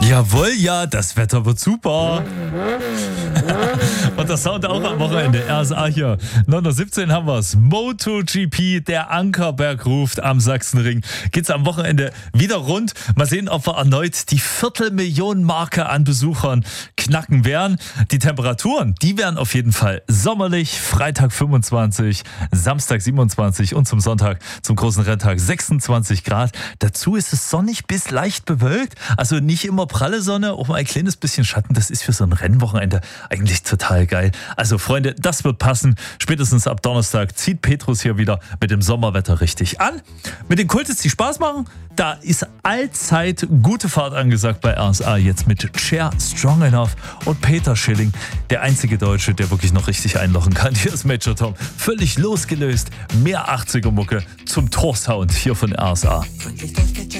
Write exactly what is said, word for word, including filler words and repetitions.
Jawohl, ja, das Wetter wird super. Und das Sound auch am Wochenende. R S A hier. neun Uhr siebzehn haben wir es. MotoGP, der Ankerberg ruft am Sachsenring. Geht's am Wochenende wieder rund. Mal sehen, ob wir erneut die Viertelmillion-Marke an Besuchern knacken werden. Die Temperaturen, die werden auf jeden Fall sommerlich. Freitag fünfundzwanzig, Samstag siebenundzwanzig und zum Sonntag, zum großen Renntag sechsundzwanzig Grad. Dazu ist es sonnig bis leicht bewölkt. Also nicht immer pralle Sonne, auch mal ein kleines bisschen Schatten. Das ist für so ein Rennwochenende eigentlich total geil. Also Freunde, das wird passen. Spätestens ab Donnerstag zieht Petrus hier wieder mit dem Sommerwetter richtig an. Mit den Kultis, die Spaß machen, da ist allzeit gute Fahrt angesagt bei R S A. Jetzt mit Cher, Strong Enough und Peter Schilling, der einzige Deutsche, der wirklich noch richtig einlochen kann. Hier ist Major Tom, völlig losgelöst. Mehr achtziger Mucke zum Torsound hier von R S A.